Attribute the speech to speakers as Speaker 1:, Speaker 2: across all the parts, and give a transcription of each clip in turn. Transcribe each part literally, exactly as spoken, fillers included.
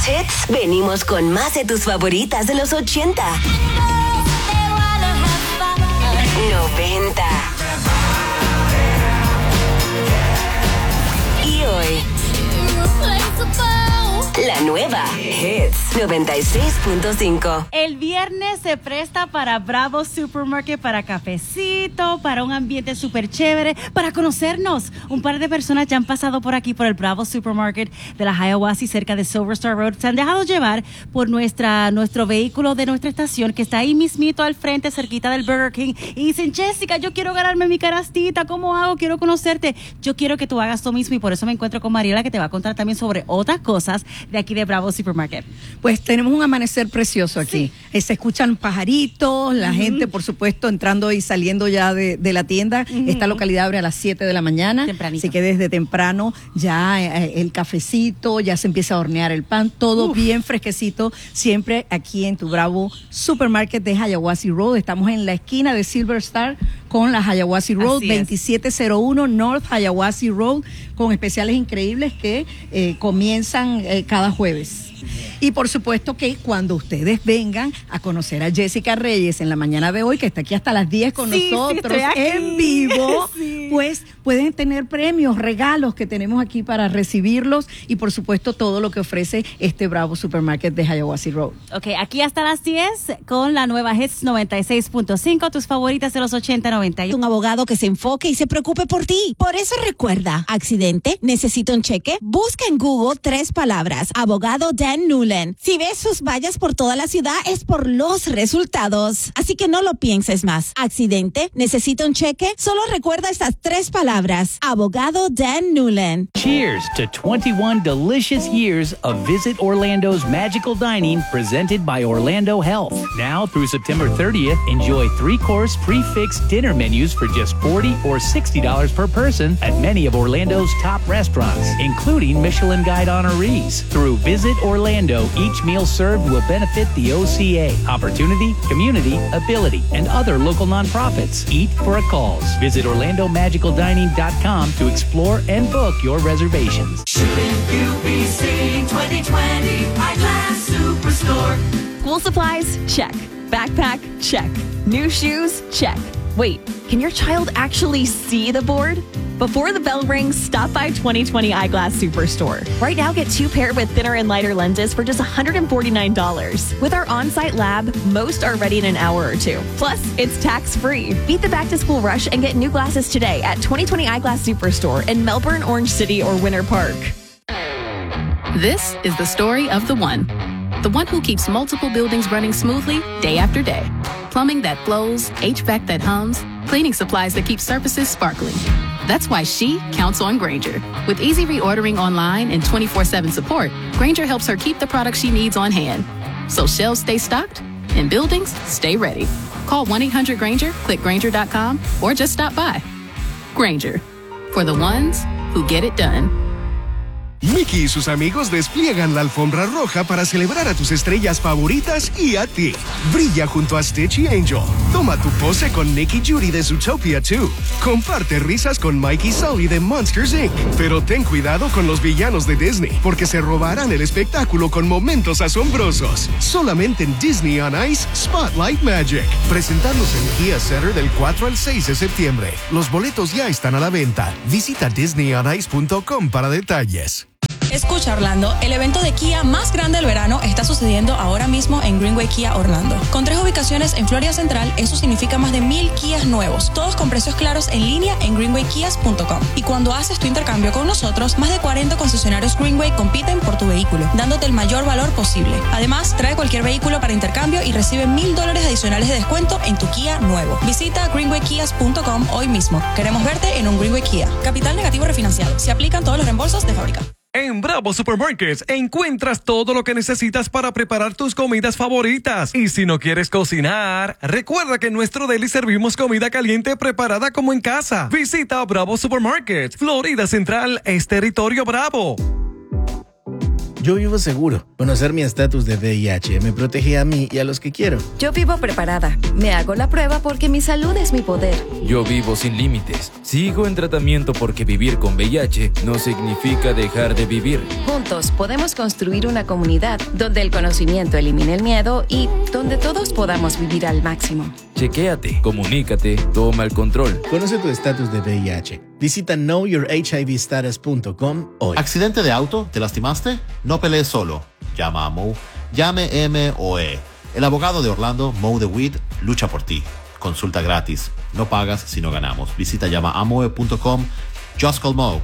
Speaker 1: hits, venimos con más de tus favoritas de los ochenta, noventa y hoy. La nueva Hits noventa y seis punto cinco.
Speaker 2: El viernes se presta para Bravo Supermarket, para cafecito, para un ambiente súper chévere, para conocernos. Un par de personas ya han pasado por aquí, por el Bravo Supermarket de la Hiawassee, cerca de Silver Star Road. Se han dejado llevar por nuestra nuestro vehículo de nuestra estación, que está ahí mismito al frente, cerquita del Burger King. Y dicen, Jessica, yo quiero ganarme mi canastita. ¿Cómo hago? Quiero conocerte. Yo quiero que tú hagas lo mismo, y por eso me encuentro con Mariela, que te va a contar también sobre otras cosas de aquí de Bravo Supermarket.
Speaker 3: Pues tenemos un amanecer precioso aquí. Sí. Se escuchan pajaritos, la uh-huh. gente, por supuesto, entrando y saliendo ya de, de la tienda. Uh-huh. Esta localidad abre a las siete de la mañana.
Speaker 2: Tempranito.
Speaker 3: Así que desde temprano ya eh, el cafecito, ya se empieza a hornear el pan, todo Uf. bien fresquecito, siempre aquí en tu Bravo Supermarket de Hiawassee Road. Estamos en la esquina de Silver Star con la Hiawassee Road, veintisiete cero uno North Hiawassee Road, con especiales increíbles que eh, comienzan eh, cada jueves. Y por supuesto que cuando ustedes vengan a conocer a Jessica Reyes en la mañana de hoy, que está aquí hasta las diez con sí, nosotros
Speaker 2: sí,
Speaker 3: en vivo, sí. pues pueden tener premios, regalos que tenemos aquí para recibirlos, y por supuesto todo lo que ofrece este Bravo Supermarket de Hiawassee Road.
Speaker 2: Ok, aquí hasta las diez con la nueva Hits noventa y seis punto cinco, tus favoritas de los ochenta, noventa y uno.
Speaker 4: Un abogado que se enfoque y se preocupe por ti. Por eso recuerda, accidente, necesito un cheque, busca en Google tres palabras, abogado Dan Newland. Si ves sus vallas por toda la ciudad, es por los resultados. Así que no lo pienses más. Accidente, necesito un cheque, solo recuerda estas tres palabras, abogado Dan Newland.
Speaker 5: Cheers to twenty-one delicious years of Visit Orlando's Magical Dining, presented by Orlando Health. Now through September thirtieth, enjoy three-course prefix dinner menus for just forty dollars or sixty dollars per person at many of Orlando's top restaurants, including Michelin Guide honorees. Through Visit Orlando, each meal served will benefit the O C A, Opportunity, Community, Ability, and other local nonprofits. Eat for a cause. Visit Orlando Magical Dining dot com to explore and book your reservations.
Speaker 6: Shouldn't you be seeing twenty twenty Eyeglass Superstore?
Speaker 7: School supplies? Check. Backpack? Check. New shoes? Check. Wait, can your child actually see the board? Before the bell rings, stop by twenty twenty Eyeglass Superstore. Right now, get two pair with thinner and lighter lenses for just one hundred forty-nine dollars. With our on-site lab, most are ready in an hour or two. Plus, it's tax-free. Beat the back-to-school rush and get new glasses today at twenty twenty Eyeglass Superstore in Melbourne, Orange City, or Winter Park.
Speaker 8: This is the story of the one. The one who keeps multiple buildings running smoothly day after day. Plumbing that flows, H V A C that hums, cleaning supplies that keep surfaces sparkling. That's why she counts on Grainger. With easy reordering online and twenty-four seven support, Grainger helps her keep the products she needs on hand. So shelves stay stocked and buildings stay ready. Call one eight hundred Grainger, click Grainger dot com, or just stop by. Grainger, for the ones who get it done.
Speaker 9: Mickey y sus amigos despliegan la alfombra roja para celebrar a tus estrellas favoritas y a ti. Brilla junto a Stitch y Angel. Toma tu pose con Nick y Judy de Zootopia dos. Comparte risas con Mike y Sully de Monsters incorporated. Pero ten cuidado con los villanos de Disney, porque se robarán el espectáculo con momentos asombrosos. Solamente en Disney on Ice Spotlight Magic. Presentándose en Kia Center del cuatro al seis de septiembre. Los boletos ya están a la venta. Visita disney on ice punto com para detalles.
Speaker 10: Escucha, Orlando, el evento de Kia más grande del verano está sucediendo ahora mismo en Greenway Kia Orlando. Con tres ubicaciones en Florida Central, eso significa más de mil Kias nuevos, todos con precios claros en línea en greenway kias punto com. Y cuando haces tu intercambio con nosotros, más de cuarenta concesionarios Greenway compiten por tu vehículo, dándote el mayor valor posible. Además, trae cualquier vehículo para intercambio y recibe mil dólares adicionales de descuento en tu Kia nuevo. Visita greenway kias punto com hoy mismo. Queremos verte en un Greenway Kia. Capital negativo refinanciado. Se aplican todos los reembolsos de fábrica.
Speaker 11: En Bravo Supermarkets encuentras todo lo que necesitas para preparar tus comidas favoritas. Y si no quieres cocinar, recuerda que en nuestro deli servimos comida caliente preparada como en casa. Visita Bravo Supermarkets. Florida Central es territorio Bravo.
Speaker 12: Yo vivo seguro. Conocer mi estatus de V I H me protege a mí y a los que quiero.
Speaker 13: Yo vivo preparada. Me hago la prueba porque mi salud es mi poder.
Speaker 14: Yo vivo sin límites. Sigo en tratamiento porque vivir con V I H no significa dejar de vivir.
Speaker 13: Juntos podemos construir una comunidad donde el conocimiento elimine el miedo y donde todos podamos vivir al máximo.
Speaker 14: Chequéate, comunícate, toma el control.
Speaker 12: Conoce tu estatus de V I H. Visita know your H I V status punto com hoy.
Speaker 15: ¿Accidente de auto? ¿Te lastimaste? No pelees solo. Llama a Mo. Llame M O E. El abogado de Orlando, Mo DeWitt, lucha por ti. Consulta gratis. No pagas si no ganamos. Visita llama a moe punto com. Just call Mo.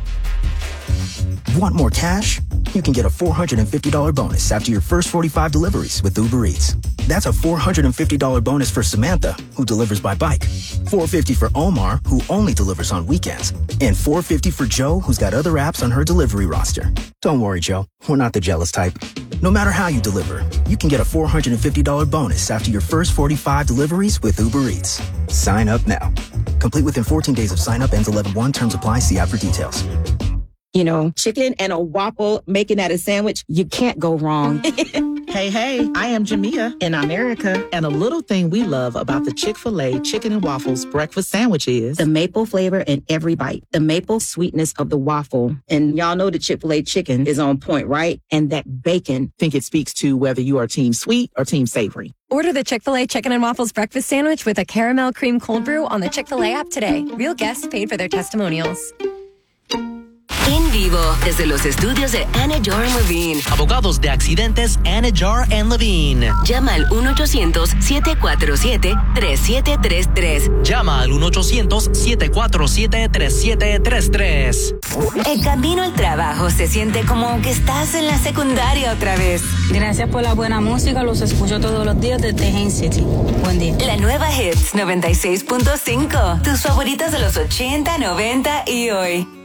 Speaker 16: Want more cash? You can get a four hundred fifty dollars bonus after your first forty-five deliveries with Uber Eats. That's a four hundred fifty dollars bonus for Samantha, who delivers by bike. four hundred fifty dollars for Omar, who only delivers on weekends. And four hundred fifty dollars for Joe, who's got other apps on her delivery roster. Don't worry, Joe. We're not the jealous type. No matter how you deliver, you can get a four hundred fifty dollars bonus after your first forty-five deliveries with Uber Eats. Sign up now. Complete within fourteen days of sign up. Ends eleven one. Terms apply. See app for details.
Speaker 17: You know, chicken and a waffle, making that a sandwich, you can't go wrong.
Speaker 18: Hey, hey, I am Jamia in America, and a little thing we love about the Chick-fil-A Chicken and Waffles breakfast sandwich is
Speaker 17: the maple flavor in every bite, the maple sweetness of the waffle. And y'all know the Chick-fil-A chicken is on point, right? And that bacon.
Speaker 18: I think it speaks to whether you are team sweet or team savory.
Speaker 19: Order the Chick-fil-A Chicken and Waffles breakfast sandwich with a caramel cream cold brew on the Chick-fil-A app today. Real guests paid for their testimonials.
Speaker 1: En vivo, desde los estudios de Anna Jar and Levine.
Speaker 20: Abogados de accidentes Anna Jar and Levine.
Speaker 1: Llama al uno ochocientos, siete cuatro siete, tres siete tres tres.
Speaker 20: Llama al uno ochocientos, siete cuatro siete, tres siete tres tres.
Speaker 1: El camino al trabajo se siente como que estás en la secundaria otra vez.
Speaker 21: Gracias por la buena música, los escucho todos los días desde Hain City. Buen día.
Speaker 1: La nueva Hits noventa y seis punto cinco. Tus favoritas de los ochenta, noventa y hoy.